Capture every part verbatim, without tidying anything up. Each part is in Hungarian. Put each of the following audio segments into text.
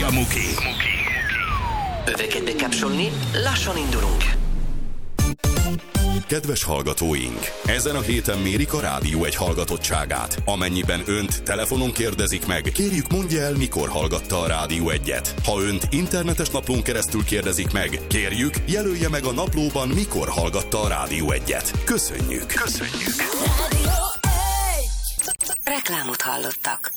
a Muki. Öveket bekapcsolni, lassan indulunk. Kedves hallgatóink! Ezen a héten mérik a Rádió egy hallgatottságát. Amennyiben önt telefonon kérdezik meg, kérjük mondja el, mikor hallgatta a Rádió egyet. Ha önt internetes naplón keresztül kérdezik meg, kérjük, jelölje meg a naplóban, mikor hallgatta a Rádió egyet. Köszönjük! Köszönjük! Rádió egy. Reklámot hallottak.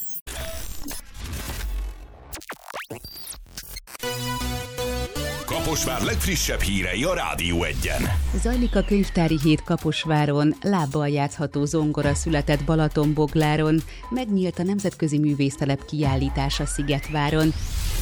Kaposvár legfrissebb hírei a Rádió egyen. Zajlik a könyvtári hét Kaposváron, lábbal játszható zongora született Balatonbogláron, megnyílt a Nemzetközi Művésztelep kiállítása Szigetváron.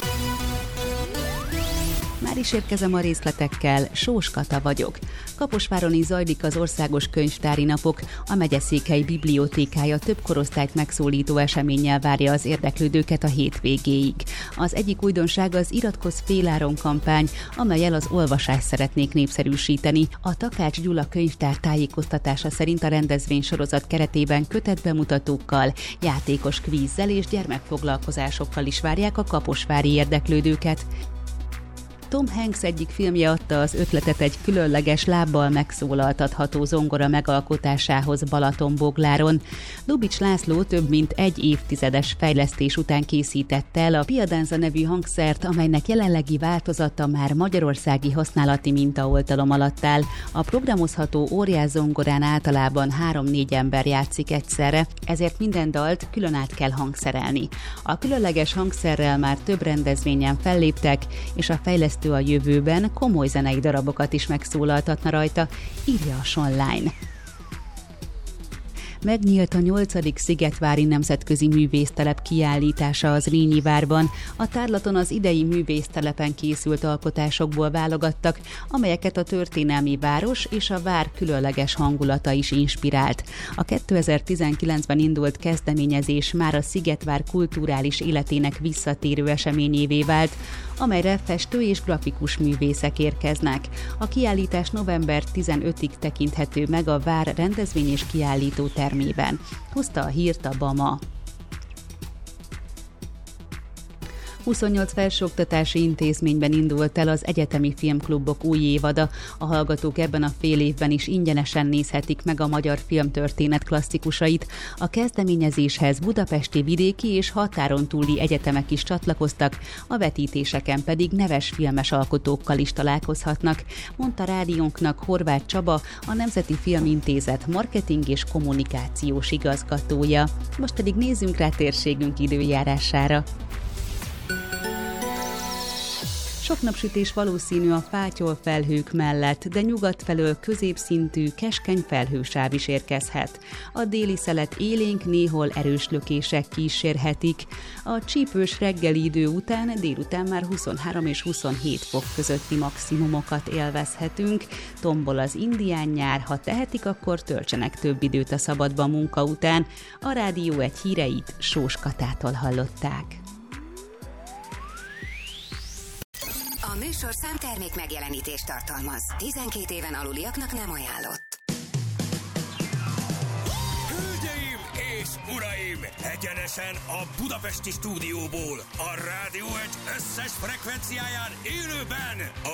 Már is érkezem a részletekkel, Sós Kata vagyok. Kaposváron is zajlik az Országos Könyvtári Napok, a megyeszékhely bibliótékája több korosztályt megszólító eseménnyel várja az érdeklődőket a hétvégéig. Az egyik újdonság az Iratkozz féláron kampány, amellyel az olvasást szeretnék népszerűsíteni. A Takács Gyula könyvtár tájékoztatása szerint a rendezvénysorozat keretében kötett bemutatókkal, játékos kvízzel és gyermekfoglalkozásokkal is várják a kaposvári érdeklődőket. Tom Hanks egyik filmje adta az ötletet egy különleges lábbal megszólaltatható zongora megalkotásához Balatonbogláron. Lubics László több mint egy évtizedes fejlesztés után készítette el a Piadanza nevű hangszert, amelynek jelenlegi változata már magyarországi használati mintaoltalom alatt áll. A programozható óriás zongorán általában három-négy ember játszik egyszerre, ezért minden dalt külön át kell hangszerelni. A különleges hangszerrel már több rendezvényen felléptek, és a fejlesztés a jövőben komoly zenei darabokat is megszólaltatna rajta, írja a Sonline. Megnyílt a nyolcadik Szigetvári Nemzetközi Művésztelep kiállítása az Rényi várban. A tárlaton az idei művésztelepen készült alkotásokból válogattak, amelyeket a történelmi város és a vár különleges hangulata is inspirált. A kétezer-tizenkilencben indult kezdeményezés már a Szigetvár kulturális életének visszatérő eseményévé vált, amelyre festő és grafikus művészek érkeznek. A kiállítás november tizenötödikéig tekinthető meg a vár rendezvény és kiállító termében. Hozta a hírt a Bama. huszonnyolc felsőoktatási intézményben indult el az Egyetemi Filmklubok új évada. A hallgatók ebben a fél évben is ingyenesen nézhetik meg a magyar filmtörténet klasszikusait. A kezdeményezéshez budapesti, vidéki és határon túli egyetemek is csatlakoztak, a vetítéseken pedig neves filmes alkotókkal is találkozhatnak, mondta rádiónknak Horváth Csaba, a Nemzeti Filmintézet marketing és kommunikációs igazgatója. Most pedig nézzünk rá térségünk időjárására. Sok napsütés valószínű a fátyol felhők mellett, de nyugat felől középszintű, keskeny felhősáv is érkezhet. A déli szelet élénk, néhol erős lökések kísérhetik. A csípős reggeli idő után délután már huszonhárom és huszonhét fok közötti maximumokat élvezhetünk. Tombol az indián nyár, ha tehetik, akkor töltsenek több időt a szabadban munka után. A Rádió egy híreit Sós Katától hallották. A műsorszám termék megjelenítést tartalmaz. tizenkét éven aluliaknak nem ajánlott. Hölgyeim és uraim! Egyenesen a budapesti stúdióból, a Rádió egy összes frekvenciáján élőben